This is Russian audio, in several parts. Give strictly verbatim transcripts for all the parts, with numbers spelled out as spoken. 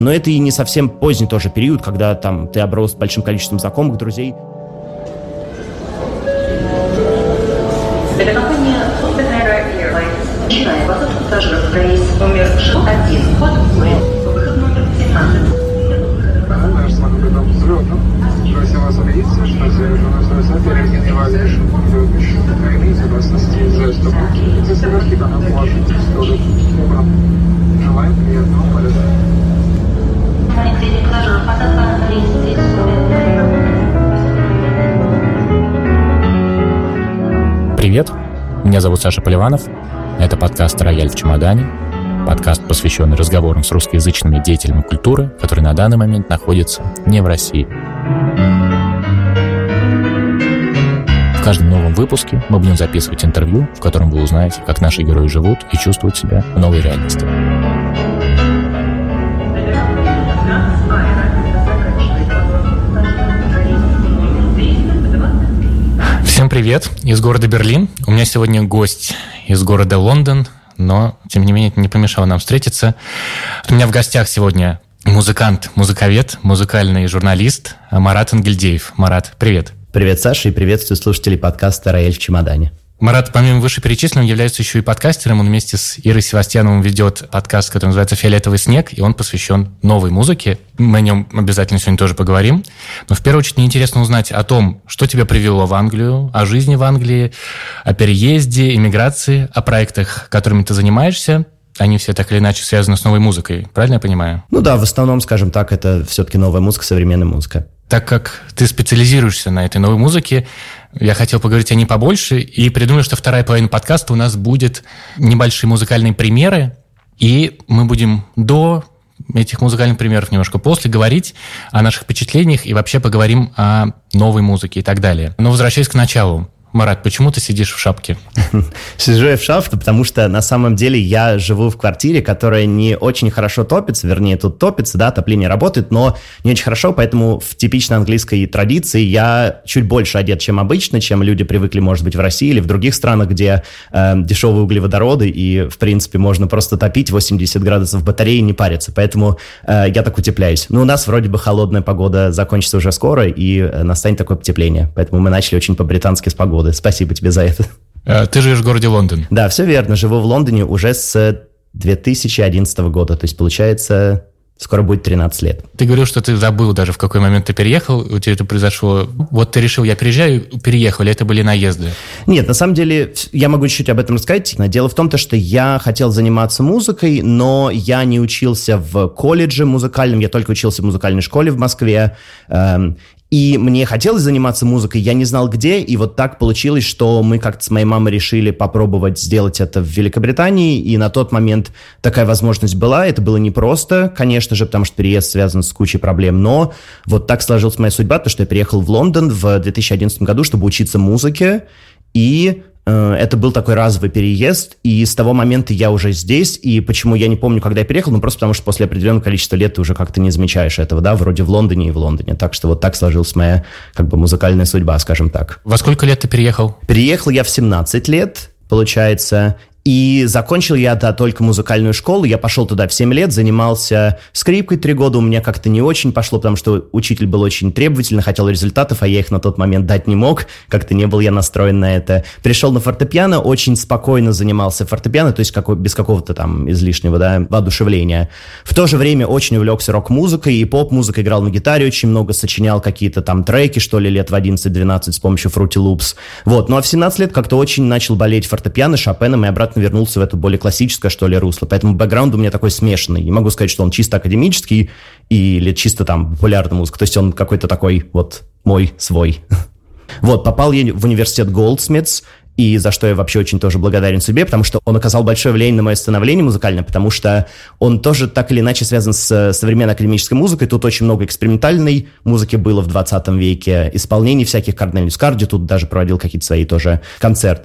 Но это и не совсем поздний тоже период, когда там ты оброс большим количеством знакомых, друзей. Это компания Southern Airlines. Начиная посадку пассажиров в рейс номер шестьсот один. Вход в город. Выход номер семнадцать. Наш самолет готов к взлету. Просим вас убедиться, что совершенно высоты реагировали шумные безопасности за стопу. За сырожки канал положите в сторону. Желаем приятного полета. Привет, меня зовут Саша Поливанов. Это подкаст «Рояль в чемодане». Подкаст, посвященный разговорам с русскоязычными деятелями культуры, которые на данный момент находятся не в России. В каждом новом выпуске мы будем записывать интервью, в котором вы узнаете, как наши герои живут и чувствуют себя в новой реальности. Всем привет из города Берлин. У меня сегодня гость из города Лондон, но, тем не менее, это не помешало нам встретиться. У меня в гостях сегодня музыкант, музыковед, музыкальный журналист Марат Ангельдеев. Марат, привет. Привет, Саша, и приветствую слушателей подкаста «Рояль в чемодане». Марат, помимо вышеперечисленного, является еще и подкастером. Он вместе с Ирой Севастьяновым ведет подкаст, который называется «Фиолетовый снег», и он посвящен новой музыке. Мы о нем обязательно сегодня тоже поговорим. Но в первую очередь мне интересно узнать о том, что тебя привело в Англию, о жизни в Англии, о переезде, иммиграции, о проектах, которыми ты занимаешься. Они все так или иначе связаны с новой музыкой. Правильно я понимаю? Ну да, в основном, скажем так, это все-таки новая музыка, современная музыка. Так как ты специализируешься на этой новой музыке, я хотел поговорить о ней побольше, и придумал, что вторая половина подкаста у нас будет небольшие музыкальные примеры, и мы будем до этих музыкальных примеров немножко после говорить о наших впечатлениях и вообще поговорим о новой музыке и так далее. Но возвращаясь к началу. Марат, почему ты сидишь в шапке? Сижу я в шапке, потому что на самом деле я живу в квартире, которая не очень хорошо топится, вернее, тут топится, да, отопление работает, но не очень хорошо, поэтому в типичной английской традиции я чуть больше одет, чем обычно, чем люди привыкли, может быть, в России или в других странах, где э, дешевые углеводороды и, в принципе, можно просто топить восемьдесят градусов батареи и не париться, поэтому э, я так утепляюсь. Но у нас вроде бы холодная погода закончится уже скоро, и э, настанет такое потепление, поэтому мы начали очень по-британски с погоды. Спасибо тебе за это. Ты живешь в городе Лондон? Да, все верно. Живу в Лондоне уже с две тысячи одиннадцатого года. То есть, получается, скоро будет тринадцать лет. Ты говорил, что ты забыл даже, в какой момент ты переехал. У тебя это произошло. Вот ты решил, я переезжаю, переехал, или это были наезды? Нет, на самом деле, я могу чуть-чуть об этом рассказать. Дело в том, что я хотел заниматься музыкой, но я не учился в колледже музыкальном. Я только учился в музыкальной школе в Москве. И мне хотелось заниматься музыкой, я не знал где, и вот так получилось, что мы как-то с моей мамой решили попробовать сделать это в Великобритании, и на тот момент такая возможность была. Это было непросто, конечно же, потому что переезд связан с кучей проблем, но вот так сложилась моя судьба, то, что я переехал в Лондон в две тысячи одиннадцатом году, чтобы учиться музыке, и это был такой разовый переезд, и с того момента я уже здесь, и почему я не помню, когда я переехал, ну просто потому что после определенного количества лет ты уже как-то не замечаешь этого, да, вроде в Лондоне и в Лондоне, так что вот так сложилась моя, как бы, музыкальная судьба, скажем так. Во сколько лет ты переехал? Переехал я в семнадцать лет, получается, и закончил я, да, только музыкальную школу. Я пошел туда в семь лет, занимался скрипкой три года. У меня как-то не очень пошло, потому что учитель был очень требовательный, хотел результатов, а я их на тот момент дать не мог. Как-то не был я настроен на это. Пришел на фортепиано, очень спокойно занимался фортепиано, то есть как, без какого-то там излишнего, да, воодушевления. В то же время очень увлекся рок-музыкой и поп-музыкой, играл на гитаре, очень много сочинял какие-то там треки, что ли, лет в одиннадцать-двенадцать с помощью Fruity Loops. Вот. Ну а в семнадцать лет как-то очень начал болеть фортепиано, Шопеном и обратно вернулся в это более классическое, что ли, русло. Поэтому бэкграунд у меня такой смешанный. Не могу сказать, что он чисто академический или чисто там популярная музыка. То есть он какой-то такой вот мой, свой. Вот, попал я в университет Goldsmiths, и за что я вообще очень тоже благодарен судьбе, потому что он оказал большое влияние на мое становление музыкальное, потому что он тоже так или иначе связан с современной академической музыкой. Тут очень много экспериментальной музыки было в двадцатом веке, исполнений всяких. Корнелиус Карди тут даже проводил какие-то свои тоже концерты.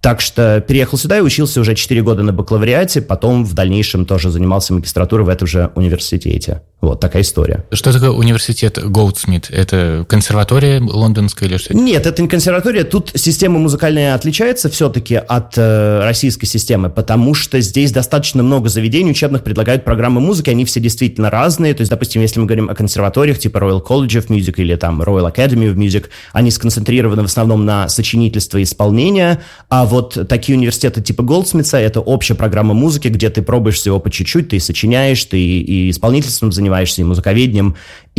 Так что переехал сюда и учился уже четыре года на бакалавриате, потом в дальнейшем тоже занимался магистратурой в этом же университете. Вот такая история. Что такое университет Голдсмит? Это консерватория лондонская или что? Нет, это не консерватория. Тут система музыкальная отличается все-таки от э, российской системы, потому что здесь достаточно много заведений учебных предлагают программы музыки, они все действительно разные. То есть, допустим, если мы говорим о консерваториях типа Royal College of Music или там Royal Academy of Music, они сконцентрированы в основном на сочинительство и исполнение, а вот такие университеты типа Голдсмитса — это общая программа музыки, где ты пробуешь всего по чуть-чуть, ты сочиняешь, ты и исполнительством занимаешься, и музыковедением.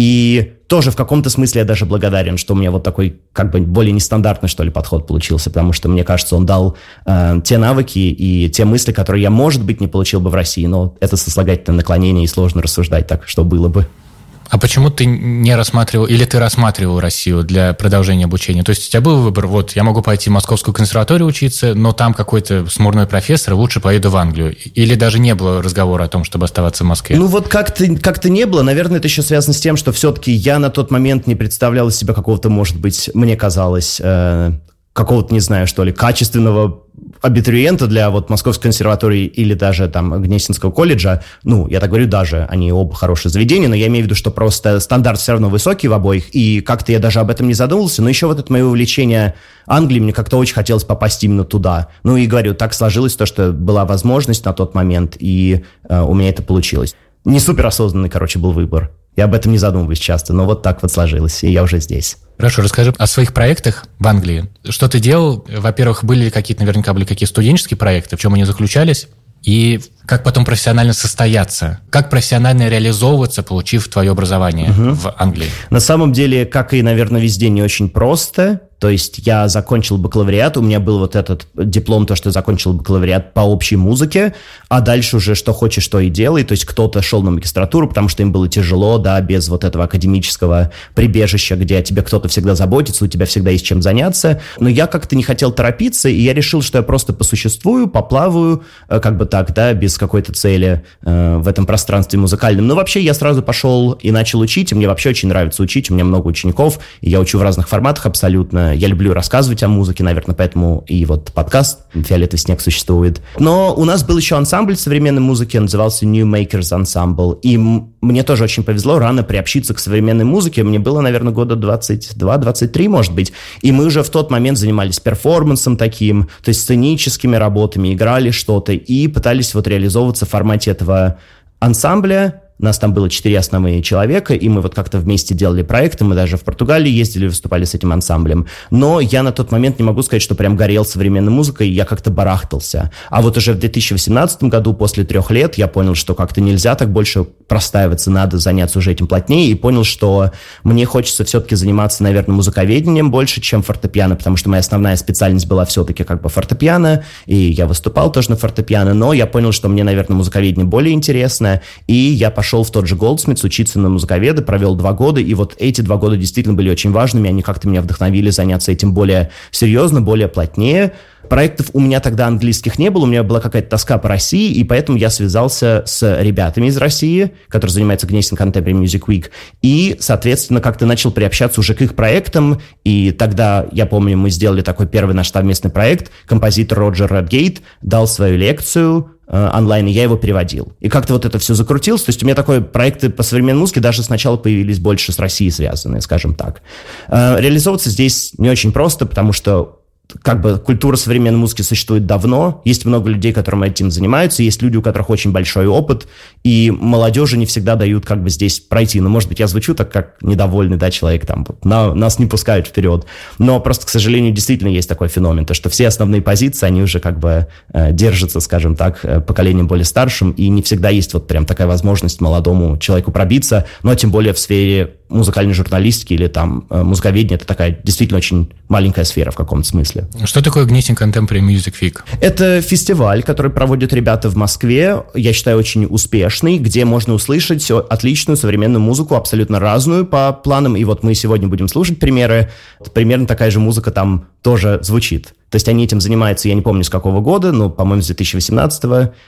И тоже в каком-то смысле я даже благодарен, что у меня вот такой как бы более нестандартный, что ли, подход получился, потому что, мне кажется, он дал э, те навыки и те мысли, которые я, может быть, не получил бы в России, но это сослагательное наклонение, и сложно рассуждать так, что было бы. А почему ты не рассматривал, или ты рассматривал Россию для продолжения обучения? То есть у тебя был выбор, вот, я могу пойти в Московскую консерваторию учиться, но там какой-то смурной профессор, лучше поеду в Англию. Или даже не было разговора о том, чтобы оставаться в Москве? Ну вот как-то, как-то не было. Наверное, это еще связано с тем, что все-таки я на тот момент не представлял из себя какого-то, может быть, мне казалось, э, какого-то, не знаю, что ли, качественного абитуриента для вот Московской консерватории или даже там Гнесинского колледжа. Ну, я так говорю, даже, они оба хорошие заведения, но я имею в виду, что просто стандарт все равно высокий в обоих, и как-то я даже об этом не задумывался, но еще вот это мое увлечение Англией, мне как-то очень хотелось попасть именно туда. Ну и говорю, так сложилось то, что была возможность на тот момент, и э, у меня это получилось. Не суперосознанный, короче, был выбор. Я об этом не задумываюсь часто, но вот так вот сложилось, и я уже здесь. Хорошо, расскажи о своих проектах в Англии. Что ты делал? Во-первых, были ли какие-то, наверняка, были какие-то студенческие проекты, в чем они заключались? И как потом профессионально состояться? Как профессионально реализовываться, получив твое образование угу. в Англии? На самом деле, как и, наверное, везде, не очень просто. То есть я закончил бакалавриат, у меня был вот этот диплом, то, что я закончил бакалавриат по общей музыке, а дальше уже что хочешь, то и делай. То есть кто-то шел на магистратуру, потому что им было тяжело, да, без вот этого академического прибежища, где о тебе кто-то всегда заботится, у тебя всегда есть чем заняться. Но я как-то не хотел торопиться, и я решил, что я просто посуществую, поплаваю, как бы так, да, без какой-то цели э, в этом пространстве музыкальном. Но вообще я сразу пошел и начал учить, и мне вообще очень нравится учить, у меня много учеников, и я учу в разных форматах абсолютно. Я люблю рассказывать о музыке, наверное, поэтому и вот подкаст «Фиолетовый снег» существует. Но у нас был еще ансамбль современной музыки, он назывался New Makers Ensemble, и мне тоже очень повезло рано приобщиться к современной музыке. Мне было, наверное, года двадцать два двадцать три, может быть, и мы уже в тот момент занимались перформансом таким, то есть сценическими работами, играли что-то и пытались вот реализовываться в формате этого ансамбля. Нас там было четыре основные человека, и мы вот как-то вместе делали проекты, мы даже в Португалии ездили, выступали с этим ансамблем. Но я на тот момент не могу сказать, что прям горел современной музыкой, я как-то барахтался. А вот уже в две тысячи восемнадцатом году, после трех лет, я понял, что как-то нельзя так больше простаиваться, надо заняться уже этим плотнее, и понял, что мне хочется все-таки заниматься, наверное, музыковедением больше, чем фортепиано, потому что моя основная специальность была все-таки как бы фортепиано, и я выступал тоже на фортепиано, но я понял, что мне, наверное, музыковедение более интересно, и я пошел в тот же Голдсмитс учиться на музыковеда, провел два года, и вот эти два года действительно были очень важными, они как-то меня вдохновили заняться этим более серьезно, более плотнее. Проектов у меня тогда английских не было, у меня была какая-то тоска по России, и поэтому я связался с ребятами из России, которые занимаются Gnesin Contemporary Music Week, и, соответственно, как-то начал приобщаться уже к их проектам, и тогда, я помню, мы сделали такой первый наш совместный проект, композитор Роджер Редгейт дал свою лекцию онлайн, и я его переводил. И как-то вот это все закрутилось, то есть у меня такое проекты по современной музыке даже сначала появились больше с Россией связанные, скажем так. Реализовываться здесь не очень просто, потому что как бы культура современной музыки существует давно, есть много людей, которые этим занимаются, есть люди, у которых очень большой опыт, и молодежи не всегда дают как бы здесь пройти. Ну, может быть, я звучу так, как недовольный, да, человек, там, на, нас не пускают вперед, но просто, к сожалению, действительно есть такой феномен, то, что все основные позиции, они уже как бы э, держатся, скажем так, э, поколением более старшим, и не всегда есть вот прям такая возможность молодому человеку пробиться, но тем более в сфере музыкальной журналистики или там э, музыковедения, это такая действительно очень маленькая сфера в каком-то смысле. Что такое Gnesin Contemporary Music Week? Это фестиваль, который проводят ребята в Москве, я считаю, очень успешный, где можно услышать отличную современную музыку, абсолютно разную по планам, и вот мы сегодня будем слушать примеры. Примерно такая же музыка там тоже звучит. То есть они этим занимаются, я не помню с какого года, но, по-моему, с две тысячи восемнадцатого.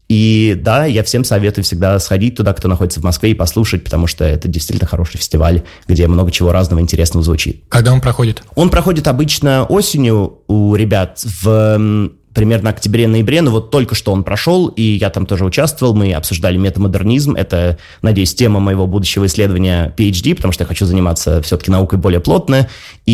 И да, я всем советую всегда сходить туда, кто находится в Москве, и послушать, потому что это действительно хороший фестиваль, где много чего разного интересного звучит. Когда он проходит? Он проходит обычно осенью у ребят в примерно октябре-ноябре, но вот только что он прошел, и я там тоже участвовал, мы обсуждали метамодернизм, это, надеюсь, тема моего будущего исследования пи эйч ди, потому что я хочу заниматься все-таки наукой более плотно,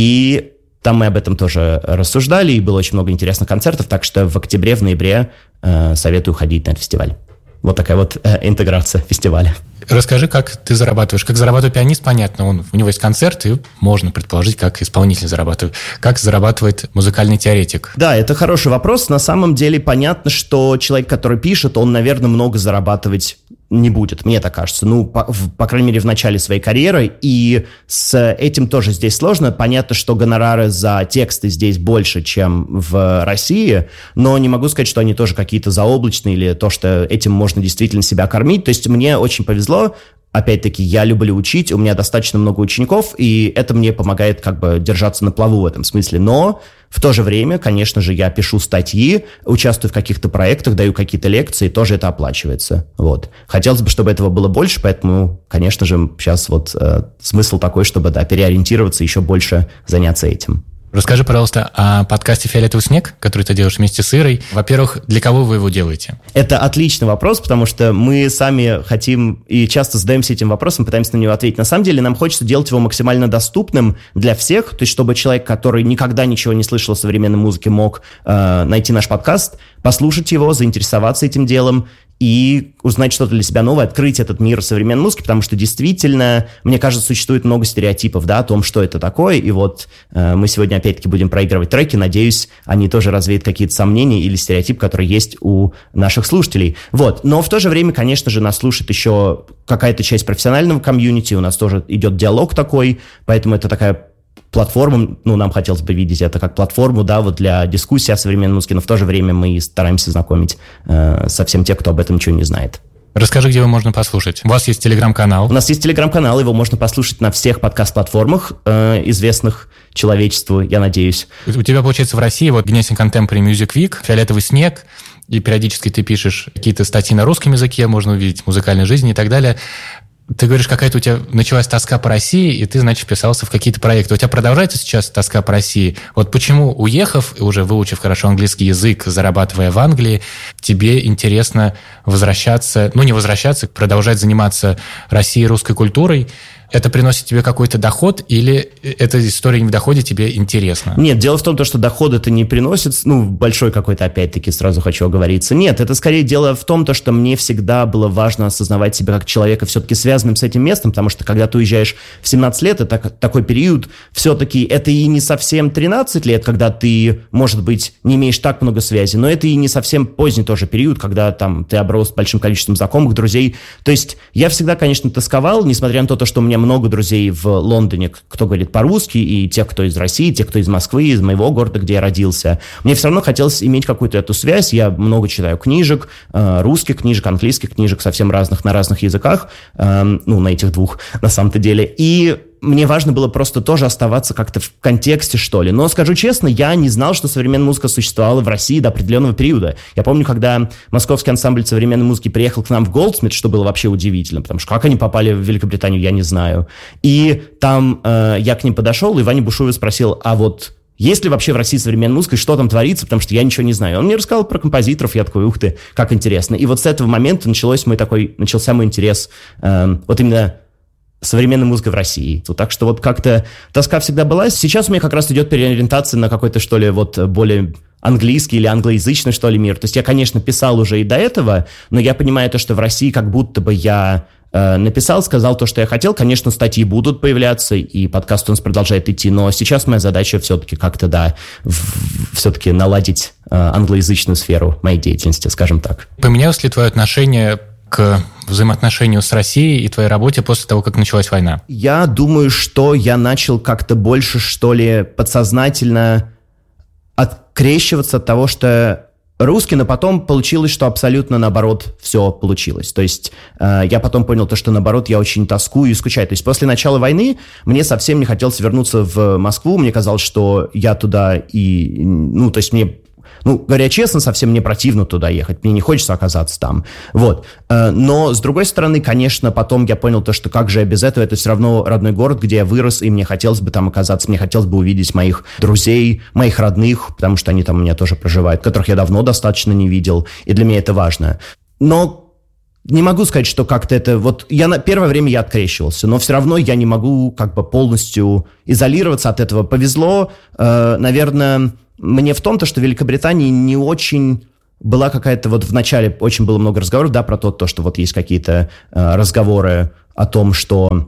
и там мы об этом тоже рассуждали, и было очень много интересных концертов, так что в октябре, в ноябре э, советую ходить на этот фестиваль. Вот такая вот э, интеграция фестиваля. Расскажи, как ты зарабатываешь. Как зарабатывает пианист, понятно, он, у него есть концерт, и можно предположить, как исполнитель зарабатывает. Как зарабатывает музыкальный теоретик? Да, это хороший вопрос. На самом деле понятно, что человек, который пишет, он, наверное, много зарабатывать не будет, мне так кажется. Ну, по, в, по крайней мере, в начале своей карьеры. И с этим тоже здесь сложно. Понятно, что гонорары за тексты здесь больше, чем в России, но не могу сказать, что они тоже какие-то заоблачные или то, что этим можно действительно себя кормить. То есть мне очень повезло. Опять-таки, я люблю учить, у меня достаточно много учеников, и это мне помогает как бы держаться на плаву в этом смысле. Но в то же время, конечно же, я пишу статьи, участвую в каких-то проектах, даю какие-то лекции, тоже это оплачивается. Вот. Хотелось бы, чтобы этого было больше, поэтому, конечно же, сейчас вот э, смысл такой, чтобы, да, переориентироваться, еще больше заняться этим. Расскажи, пожалуйста, о подкасте «Фиолетовый снег», который ты делаешь вместе с Ирой. Во-первых, для кого вы его делаете? Это отличный вопрос, потому что мы сами хотим и часто задаемся этим вопросом, пытаемся на него ответить. На самом деле нам хочется делать его максимально доступным для всех, то есть чтобы человек, который никогда ничего не слышал о современной музыке, мог э, найти наш подкаст, послушать его, заинтересоваться этим делом и узнать что-то для себя новое, открыть этот мир современной музыки, потому что действительно, мне кажется, существует много стереотипов, да, о том, что это такое, и вот э, мы сегодня опять-таки будем проигрывать треки, надеюсь, они тоже развеют какие-то сомнения или стереотип, который есть у наших слушателей. Вот, но в то же время, конечно же, нас слушает еще какая-то часть профессионального комьюнити, у нас тоже идет диалог такой, поэтому это такая платформу, ну, нам хотелось бы видеть это как платформу, да, вот для дискуссии о современной музыке, но в то же время мы стараемся знакомить э, со всем тем, кто об этом ничего не знает. Расскажи, где его можно послушать. У вас есть телеграм-канал. У нас есть телеграм-канал, его можно послушать на всех подкаст-платформах, э, известных человечеству, я надеюсь. У тебя, получается, в России вот Gnesing Contemporary Music Week, «Фиолетовый снег», и периодически ты пишешь какие-то статьи на русском языке, можно увидеть музыкальную жизнь и так далее. Ты говоришь, какая-то у тебя началась тоска по России, и ты, значит, вписался в какие-то проекты. У тебя продолжается сейчас тоска по России? Вот почему, уехав и уже выучив хорошо английский язык, зарабатывая в Англии, тебе интересно возвращаться, ну, не возвращаться, продолжать заниматься Россией, русской культурой? Это приносит тебе какой-то доход, или эта история не в доходе тебе интересна? Нет, дело в том, что доход это не приносит, ну, большой какой-то, опять-таки, сразу хочу оговориться. Нет, это скорее дело в том, что мне всегда было важно осознавать себя как человека все-таки связанным с этим местом, потому что когда ты уезжаешь в семнадцать лет, это такой период, все-таки это и не совсем тринадцать лет, когда ты, может быть, не имеешь так много связей, но это и не совсем поздний тоже период, когда там ты оброс большим количеством знакомых, друзей. То есть я всегда, конечно, тосковал, несмотря на то, что у меня много друзей в Лондоне, кто говорит по-русски, и те, кто из России, те, кто из Москвы, из моего города, где я родился. Мне все равно хотелось иметь какую-то эту связь. Я много читаю книжек, русских книжек, английских книжек, совсем разных, на разных языках, ну, на этих двух, на самом-то деле. И мне важно было просто тоже оставаться как-то в контексте, что ли. Но, скажу честно, я не знал, что современная музыка существовала в России до определенного периода. Я помню, когда Московский ансамбль современной музыки приехал к нам в Голдсмит, что было вообще удивительно, потому что как они попали в Великобританию, я не знаю. И там э, я к ним подошел, и Ваня Бушуев спросил, а вот есть ли вообще в России современная музыка, и что там творится, потому что я ничего не знаю. Он мне рассказал про композиторов, я такой, ух ты, как интересно. И вот с этого момента началось мой такой, начался мой интерес э, вот именно современной музыкой в России. Так что вот как-то тоска всегда была. Сейчас у меня как раз идет переориентация на какой-то, что ли, вот более английский или англоязычный, что ли, мир. То есть я, конечно, писал уже и до этого, но я понимаю то, что в России как будто бы я э, написал, сказал то, что я хотел. Конечно, статьи будут появляться, и подкаст у нас продолжает идти, но сейчас моя задача все-таки как-то, да, в, все-таки наладить э, англоязычную сферу моей деятельности, скажем так. Поменялось ли твое отношение к взаимоотношению с Россией и твоей работе после того, как началась война? Я думаю, что я начал как-то больше, что ли, подсознательно открещиваться от того, что русский, но потом получилось, что абсолютно наоборот все получилось. То есть э, я потом понял то, что наоборот я очень тоскую и скучаю. То есть после начала войны мне совсем не хотелось вернуться в Москву. Мне казалось, что я туда и... Ну, то есть мне... ну, говоря честно, совсем не противно туда ехать, мне не хочется оказаться там, вот. Но, с другой стороны, конечно, потом я понял то, что как же я без этого, это все равно родной город, где я вырос, и мне хотелось бы там оказаться, мне хотелось бы увидеть моих друзей, моих родных, потому что они там у меня тоже проживают, которых я давно достаточно не видел, и для меня это важно. Но не могу сказать, что как-то это... Вот я на первое время я открещивался, но все равно я не могу как бы полностью изолироваться от этого. Повезло, э, наверное, мне в том-то, что в Великобритании не очень... Была какая-то, вот в начале очень было много разговоров, да, про то, то что вот есть какие-то э, разговоры о том, что,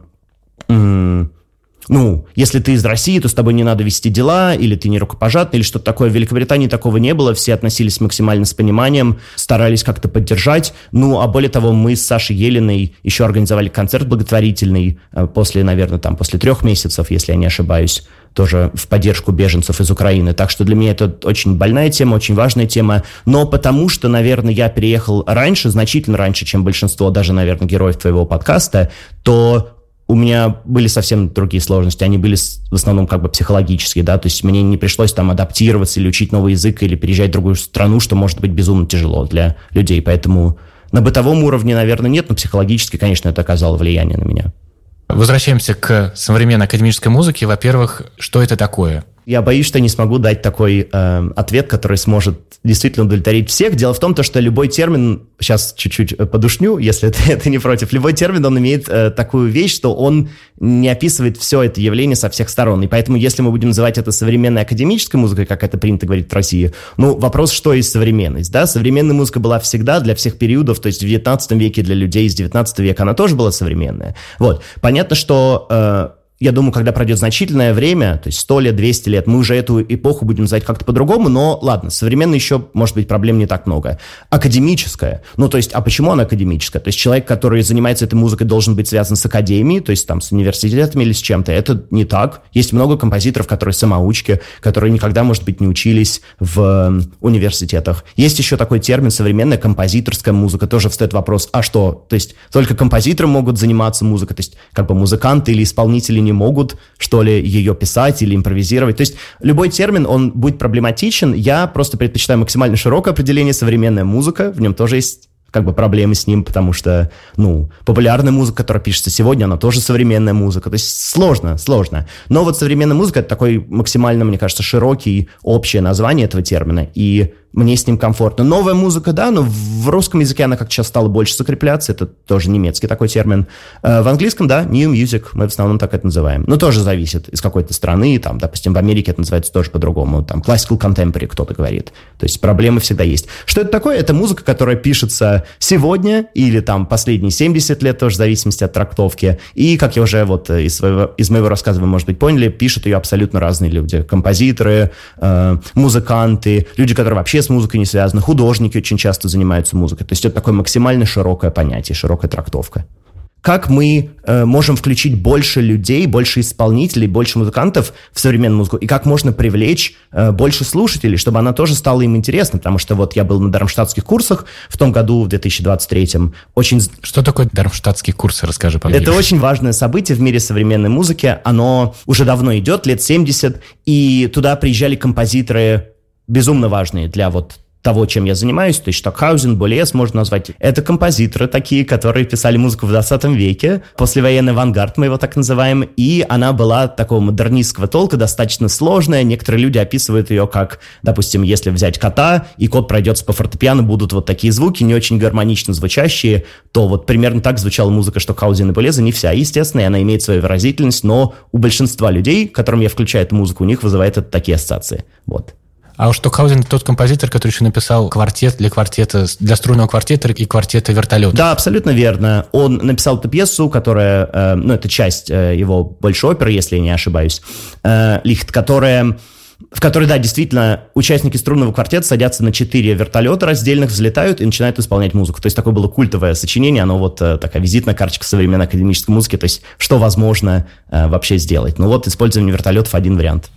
м- ну, если ты из России, то с тобой не надо вести дела, или ты не рукопожатный, или что-то такое. В Великобритании такого не было, все относились максимально с пониманием, старались как-то поддержать. Ну, а более того, мы с Сашей Елиной еще организовали концерт благотворительный э, после, наверное, там, после трех месяцев, если я не ошибаюсь, тоже в поддержку беженцев из Украины. Так что для меня это очень больная тема, очень важная тема. Но потому что, наверное, я переехал раньше, значительно раньше, чем большинство даже, наверное, героев твоего подкаста, то у меня были совсем другие сложности. Они были в основном как бы психологические, да, то есть мне не пришлось там адаптироваться или учить новый язык, или переезжать в другую страну, что может быть безумно тяжело для людей. Поэтому на бытовом уровне, наверное, нет, но психологически, конечно, это оказало влияние на меня. Возвращаемся к современной академической музыке. Во-первых, что это такое? Я боюсь, что не смогу дать такой э, ответ, который сможет действительно удовлетворить всех. Дело в том, что любой термин, сейчас чуть-чуть подушню, если ты, ты не против, любой термин, он имеет э, такую вещь, что он не описывает все это явление со всех сторон. И поэтому, если мы будем называть это современной академической музыкой, как это принято говорить в России, ну, вопрос, что есть современность, да? Современная музыка была всегда для всех периодов, то есть в девятнадцатом веке для людей из девятнадцатого века она тоже была современная. Вот. Понятно, что... Э, Я думаю, когда пройдет значительное время, то есть сто лет, двести лет, мы уже эту эпоху будем называть как-то по-другому, но ладно, современно еще, может быть, проблем не так много. Академическая, ну то есть, а почему она академическая? То есть человек, который занимается этой музыкой, должен быть связан с академией, то есть там с университетами или с чем-то. Это не так. Есть много композиторов, которые самоучки, которые никогда, может быть, не учились в университетах. Есть еще такой термин современная композиторская музыка. Тоже встает вопрос, а что? То есть только композиторы могут заниматься музыкой, то есть как бы музыканты или исполнители не могут, что ли, ее писать или импровизировать. То есть любой термин, он будет проблематичен. Я просто предпочитаю максимально широкое определение современная музыка. В нем тоже есть как бы проблемы с ним, потому что, ну, популярная музыка, которая пишется сегодня, она тоже современная музыка. То есть сложно, сложно. Но вот современная музыка — это такой максимально, мне кажется, широкий, общее название этого термина, и мне с ним комфортно. Новая музыка, да, но в русском языке она как-то сейчас стала больше закрепляться, это тоже немецкий такой термин. В английском, да, new music, мы в основном так это называем. Но тоже зависит из какой-то страны, там, допустим, в Америке это называется тоже по-другому, там, classical contemporary кто-то говорит. То есть проблемы всегда есть. Что это такое? Это музыка, которая пишется сегодня или там последние семьдесят лет, тоже в зависимости от трактовки. И, как я уже вот из, своего, из моего рассказа вы, может быть, поняли, пишут ее абсолютно разные люди. Композиторы, э, музыканты, люди, которые вообще с музыкой не связаны, художники очень часто занимаются музыкой. То есть это такое максимально широкое понятие, широкая трактовка. Как мы э, можем включить больше людей, больше исполнителей, больше музыкантов в современную музыку, и как можно привлечь э, больше слушателей, чтобы она тоже стала им интересна, потому что вот я был на дармштадтских курсах в том году, в две тысячи двадцать третьем. Очень... Что такое дармштадтские курсы? Расскажи поближе. Это очень важное событие в мире современной музыки. Оно уже давно идет, лет семьдесят, и туда приезжали композиторы безумно важные для вот того, чем я занимаюсь, то есть Стокхаузен, Болес можно назвать. Это композиторы такие, которые писали музыку в двадцатом веке, послевоенный авангард, мы его так называем, и она была такого модернистского толка, достаточно сложная. Некоторые люди описывают ее как, допустим, если взять кота, и кот пройдется по фортепиано, будут вот такие звуки, не очень гармонично звучащие, то вот примерно так звучала музыка Стокхаузена и Болеза, не вся, естественно, и она имеет свою выразительность, но у большинства людей, которым я включаю эту музыку, у них вызывает это такие ассоциации. Вот. А уж Стокхаузен — это тот композитор, который еще написал квартет для квартета, для струнного квартета и квартета вертолета. Да, абсолютно верно. Он написал эту пьесу, которая, э, ну, это часть э, его большой оперы, если я не ошибаюсь, э, Лихт, которая... в которой, да, действительно, участники струнного квартета садятся на четыре вертолета раздельных, взлетают и начинают исполнять музыку. То есть такое было культовое сочинение, оно вот э, такая визитная карточка современной академической музыки, то есть что возможно э, вообще сделать. Ну вот использование вертолетов — один вариант.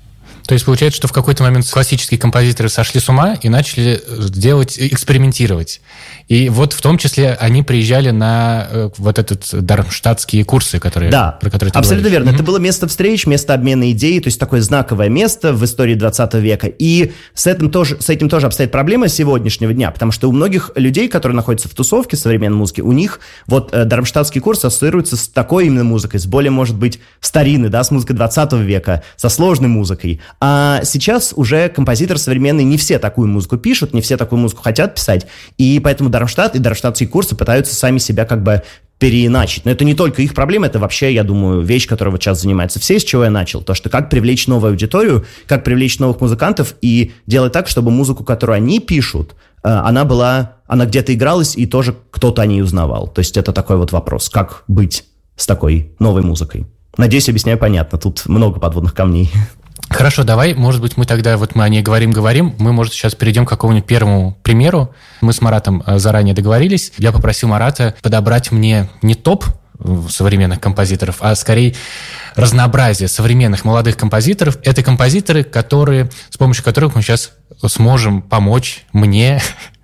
То есть получается, что в какой-то момент классические композиторы сошли с ума и начали делать, экспериментировать. И вот в том числе они приезжали на э, вот этот дармштадтские курсы, которые, да, про которые ты абсолютно говоришь. верно. Mm-hmm. Это было место встреч, место обмена идей, то есть такое знаковое место в истории двадцатого века. И с этим тоже, с этим тоже обстоит проблема сегодняшнего дня, потому что у многих людей, которые находятся в тусовке современной музыки, у них вот э, дармштадтский курс ассоциируется с такой именно музыкой, с более, может быть, старинной, да, с музыкой двадцатого века, со сложной музыкой. А сейчас уже композиторы современные не все такую музыку пишут, не все такую музыку хотят писать, и поэтому Дармштадт и дармштадтские курсы пытаются сами себя как бы переиначить. Но это не только их проблема, это вообще, я думаю, вещь, которой вот сейчас занимаются все, с чего я начал. То, что как привлечь новую аудиторию, как привлечь новых музыкантов и делать так, чтобы музыку, которую они пишут, она была, она где-то игралась, и тоже кто-то о ней узнавал. То есть это такой вот вопрос, как быть с такой новой музыкой. Надеюсь, объясняю понятно. Тут много подводных камней. Хорошо, давай, может быть, мы тогда, вот мы о ней говорим-говорим, мы, может, сейчас перейдем к какому-нибудь первому примеру. Мы с Маратом заранее договорились. Я попросил Марата подобрать мне не топ современных композиторов, а скорее разнообразие современных молодых композиторов. Это композиторы, которые, с помощью которых мы сейчас сможем помочь мне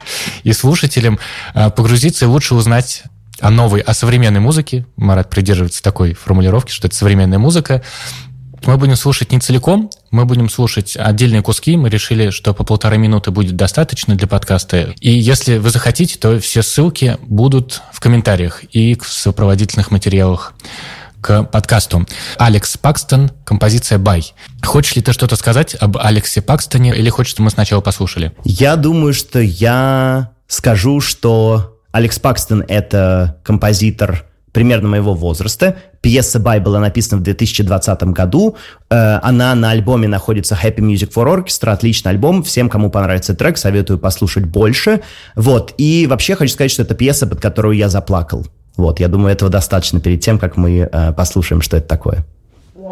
и слушателям погрузиться и лучше узнать о новой, о современной музыке. Марат придерживается такой формулировки, что это современная музыка. Мы будем слушать не целиком, мы будем слушать отдельные куски. Мы решили, что по полторы минуты будет достаточно для подкаста. И если вы захотите, то все ссылки будут в комментариях и в сопроводительных материалах к подкасту. Алекс Пакстон, композиция «Бай». Хочешь ли ты что-то сказать об Алексе Пакстоне или хочешь, чтобы мы сначала послушали? Я думаю, что я скажу, что Алекс Пакстон — это композитор примерно моего возраста. Пьеса «Бай» была написана в две тысячи двадцатом году. Она на альбоме находится Happy Music for Orchestra. Отличный альбом. Всем, кому понравится трек, советую послушать больше. Вот. И вообще хочу сказать, что это пьеса, под которую я заплакал. Вот. Я думаю, этого достаточно перед тем, как мы послушаем, что это такое.